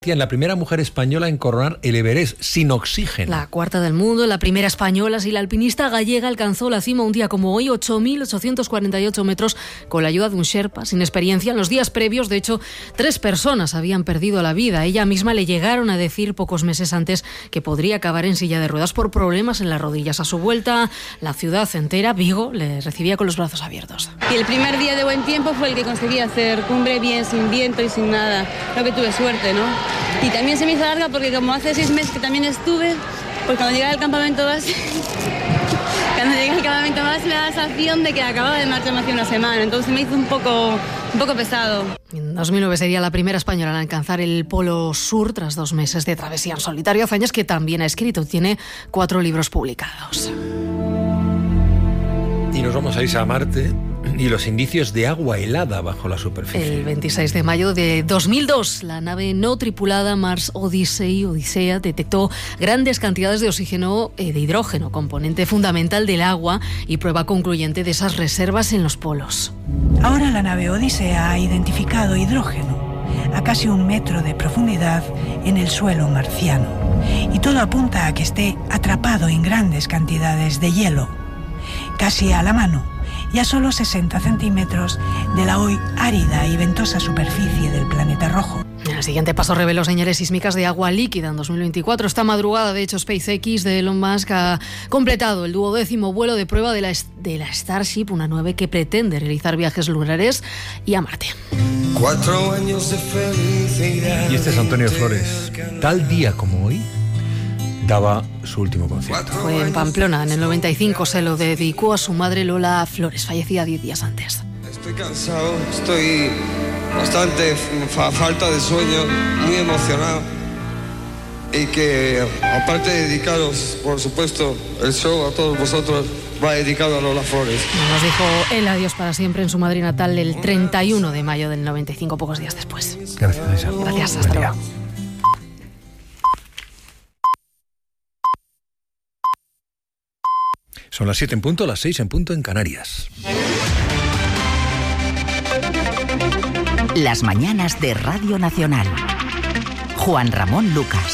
La primera mujer española en coronar el Everest sin oxígeno. La cuarta del mundo, la primera española. Si la alpinista gallega alcanzó la cima un día como hoy, 8.848 metros, con la ayuda de un sherpa sin experiencia. En los días previos, de hecho, 3 personas habían perdido la vida. Ella misma le llegaron a decir pocos meses antes que podría acabar en silla de ruedas por problemas en las rodillas. A su vuelta, la ciudad entera, Vigo, le recibía con los brazos abiertos. Y el primer día de buen tiempo fue el que conseguí hacer cumbre bien, sin viento y sin nada. Creo que tuve suerte, ¿no? Y también se me hizo larga porque como hace 6 meses que también estuve, pues cuando llegué al campamento base, me da la sensación de que acababa de marcharme hace una semana, entonces me hizo un poco pesado. En 2009 sería la primera española en alcanzar el Polo Sur tras 2 meses de travesía en solitario. Hazañas que también ha escrito, tiene 4 libros publicados. Y nos vamos a ir a Marte y los indicios de agua helada bajo la superficie. El 26 de mayo de 2002, la nave no tripulada Mars Odisea detectó grandes cantidades de oxígeno, de hidrógeno, componente fundamental del agua y prueba concluyente de esas reservas en los polos. Ahora la nave Odisea ha identificado hidrógeno a casi 1 metro de profundidad en el suelo marciano. Y todo apunta a que esté atrapado en grandes cantidades de hielo, casi a la mano, y a solo 60 centímetros de la hoy árida y ventosa superficie del planeta rojo. El siguiente paso reveló señales sísmicas de agua líquida en 2024. Esta madrugada, de hecho, SpaceX de Elon Musk ha completado el 12º vuelo de prueba de la Starship, una nave que pretende realizar viajes lunares y a Marte. 4 años de felicidad. Y este es Antonio Flores. Tal día como hoy daba su último concierto. Fue en Pamplona, en el 95, se lo dedicó a su madre Lola Flores, fallecida 10 días antes. Estoy cansado, estoy bastante falta de sueño, muy emocionado. Y que, aparte de dedicaros, por supuesto, el show a todos vosotros, va dedicado a Lola Flores. Nos dijo el adiós para siempre en su Madrid natal el 31 de mayo del 95, pocos días después. Gracias, Aisha. Gracias, hasta luego. Son las 7 en punto, las 6 en punto en Canarias. Las mañanas de Radio Nacional. Juan Ramón Lucas.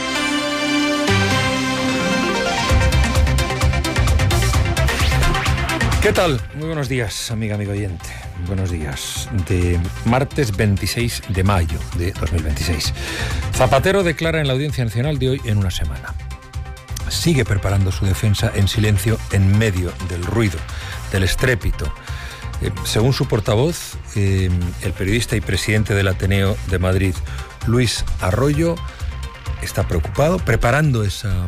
¿Qué tal? Muy buenos días, amigo oyente. Buenos días. De martes 26 de mayo de 2026. Zapatero declara en la Audiencia Nacional de hoy en una semana. Sigue preparando su defensa en silencio en medio del ruido, del estrépito. Según su portavoz, el periodista y presidente del Ateneo de Madrid, Luis Arroyo, está preocupado, preparando esa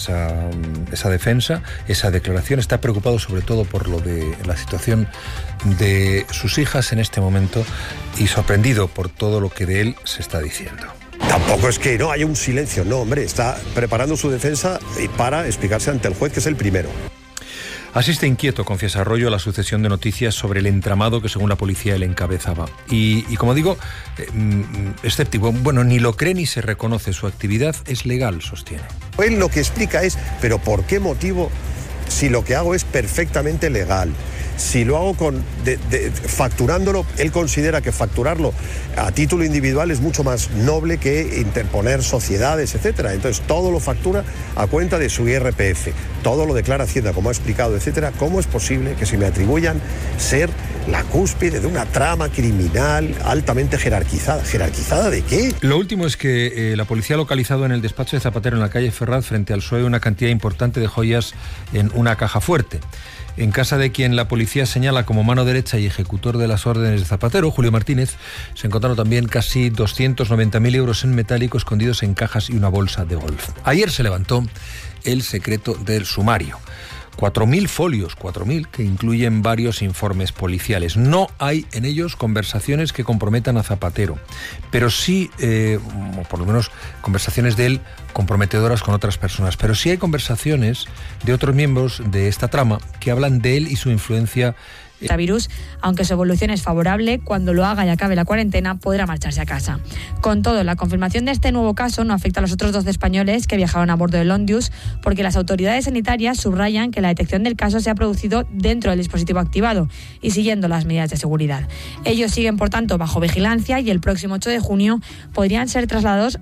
defensa, esa declaración. Está preocupado sobre todo por lo de la situación de sus hijas en este momento y sorprendido por todo lo que de él se está diciendo. Tampoco es que no haya un silencio, no, hombre, está preparando su defensa para explicarse ante el juez, que es el primero. Asiste inquieto, confiesa Arroyo, a la sucesión de noticias sobre el entramado que según la policía él encabezaba. Y como digo, escéptico, bueno, ni lo cree ni se reconoce, su actividad es legal, sostiene. Él lo que explica es, pero ¿por qué motivo, si lo que hago es perfectamente legal? Si lo hago facturándolo, él considera que facturarlo a título individual es mucho más noble que interponer sociedades, etcétera. Entonces todo lo factura a cuenta de su IRPF, todo lo declara Hacienda, como ha explicado, etcétera. ¿Cómo es posible que se me atribuyan ser la cúspide de una trama criminal altamente jerarquizada? ¿Jerarquizada de qué? Lo último es que la policía ha localizado en el despacho de Zapatero en la calle Ferraz, frente al PSOE, una cantidad importante de joyas en una caja fuerte. En casa de quien la policía señala como mano derecha y ejecutor de las órdenes de Zapatero, Julio Martínez, se encontraron también casi 290.000 euros en metálico escondidos en cajas y una bolsa de golf. Ayer se levantó el secreto del sumario. 4.000 folios, 4.000, que incluyen varios informes policiales. No hay en ellos conversaciones que comprometan a Zapatero, pero sí, o por lo menos conversaciones de él comprometedoras con otras personas, pero sí hay conversaciones de otros miembros de esta trama que hablan de él y su influencia. Virus, aunque su evolución es favorable, cuando lo haga y acabe la cuarentena podrá marcharse a casa. Con todo, la confirmación de este nuevo caso no afecta a los otros 12 españoles que viajaron a bordo del Ondius, porque las autoridades sanitarias subrayan que la detección del caso se ha producido dentro del dispositivo activado y siguiendo las medidas de seguridad. Ellos siguen, por tanto, bajo vigilancia y el próximo 8 de junio podrían ser trasladados